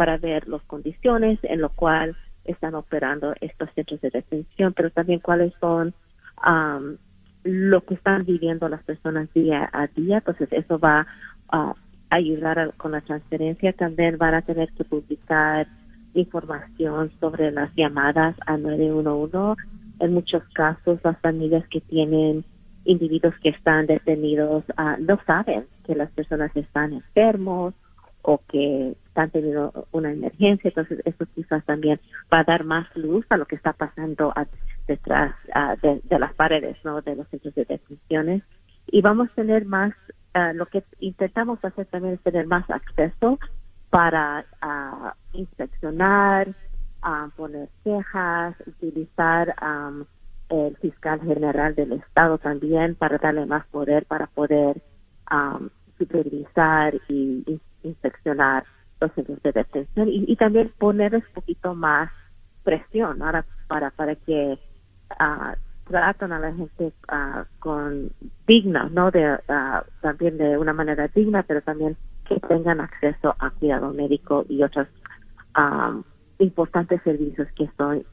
para ver las condiciones en lo cual están operando estos centros de detención, pero también cuáles son lo que están viviendo las personas día a día. Entonces eso va a ayudar con la transferencia. También van a tener que publicar información sobre las llamadas a 911. En muchos casos, las familias que tienen individuos que están detenidos no saben que las personas están enfermos o que están teniendo una emergencia. Entonces, eso quizás también va a dar más luz a lo que está pasando detrás de las paredes, ¿no?, de los centros de detenciones. Y vamos a tener más, lo que intentamos hacer también es tener más acceso para inspeccionar, poner quejas, utilizar el fiscal general del estado también para darle más poder para poder supervisar y inspeccionar los centros de detención y también ponerles un poquito más presión ahora para que tratan a la gente con digna, ¿no? También de una manera digna, pero también que tengan acceso a cuidado médico y otros importantes servicios que son,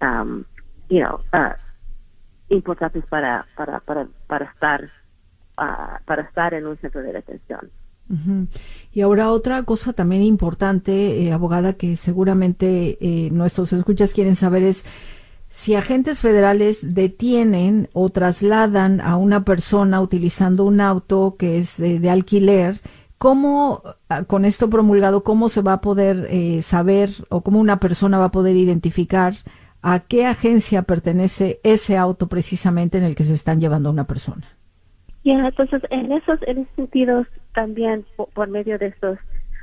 importantes para estar en un centro de detención. Uh-huh. Y ahora otra cosa también importante, abogada, que seguramente nuestros escuchas quieren saber es si agentes federales detienen o trasladan a una persona utilizando un auto que es de alquiler. ¿Cómo, con esto promulgado, cómo se va a poder saber o cómo una persona va a poder identificar a qué agencia pertenece ese auto precisamente en el que se están llevando a una persona? Entonces, en esos sentidos, también por medio de estos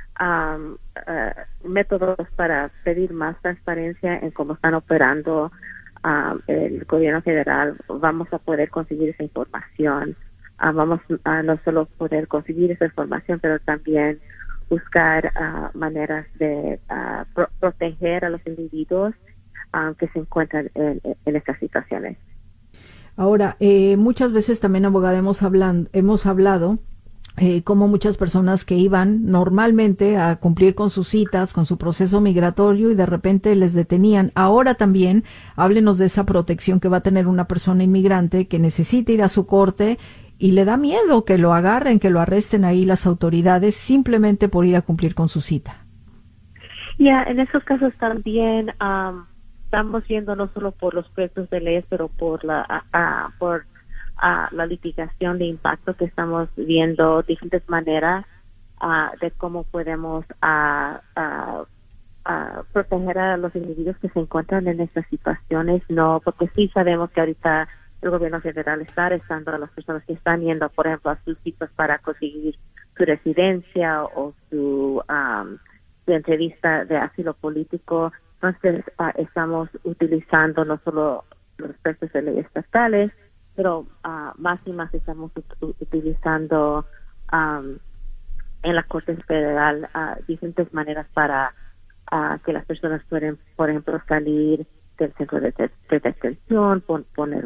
métodos para pedir más transparencia en cómo están operando el gobierno federal, vamos a poder conseguir esa información. Vamos a no solo poder conseguir esa información, pero también buscar maneras de proteger a los individuos que se encuentran en estas situaciones. Ahora, muchas veces también, abogada, hemos hablado como muchas personas que iban normalmente a cumplir con sus citas, con su proceso migratorio y de repente les detenían. Ahora también háblenos de esa protección que va a tener una persona inmigrante que necesita ir a su corte y le da miedo que lo agarren, que lo arresten ahí las autoridades simplemente por ir a cumplir con su cita. En esos casos también estamos viendo no solo por los proyectos de leyes, pero por la litigación de impacto que estamos viendo diferentes maneras de cómo podemos proteger a los individuos que se encuentran en estas situaciones, no, porque sí sabemos que ahorita el gobierno federal está arrestando a las personas que están yendo, por ejemplo, a sus citas para conseguir su residencia o su entrevista de asilo político. Entonces, estamos utilizando no solo los proyectos de ley estatales, pero más y más estamos utilizando en la Corte Federal diferentes maneras para que las personas pueden, por ejemplo, salir del centro de detención, poner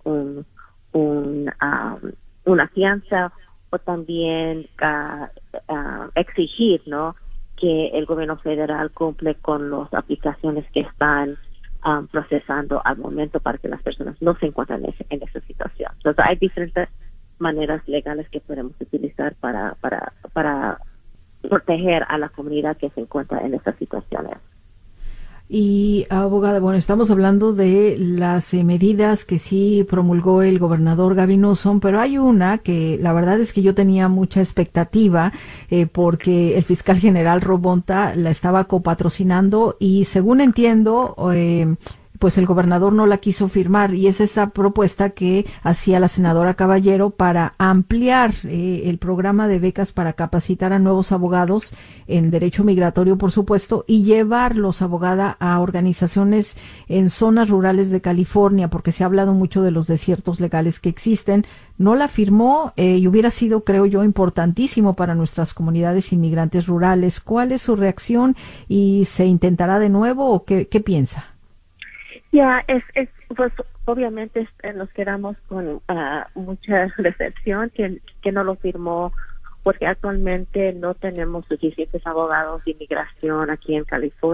una fianza o también exigir, ¿no?, que el gobierno federal cumple con las aplicaciones que están procesando al momento para que las personas no se encuentren en esa situación. Entonces, hay diferentes maneras legales que podemos utilizar para proteger a la comunidad que se encuentra en estas situaciones. Y, abogada, bueno, estamos hablando de las medidas que sí promulgó el gobernador Gavin Newsom, pero hay una que la verdad es que yo tenía mucha expectativa porque el fiscal general Rob Bonta la estaba copatrocinando y, según entiendo, pues el gobernador no la quiso firmar, y es esa propuesta que hacía la senadora Caballero para ampliar el programa de becas para capacitar a nuevos abogados en derecho migratorio, por supuesto, y llevarlos, abogada, a organizaciones en zonas rurales de California, porque se ha hablado mucho de los desiertos legales que existen. No la firmó y hubiera sido, creo yo, importantísimo para nuestras comunidades inmigrantes rurales. ¿Cuál es su reacción y se intentará de nuevo o qué piensa? Pues obviamente nos quedamos con mucha decepción que no lo firmó, porque actualmente no tenemos suficientes abogados de inmigración aquí en California.